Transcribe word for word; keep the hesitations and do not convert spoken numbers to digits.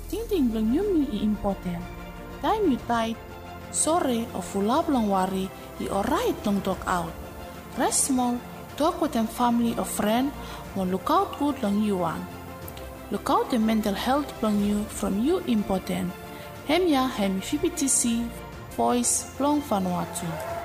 Ting ting blang you mi i important. Time you tight, sore o fulab lang wari i alright long talk out. Rest small, talk with them family or friend, or look out good long you want. Look out the mental health long you from you important. Hem ya hem F P T C, voice long Vanuatu.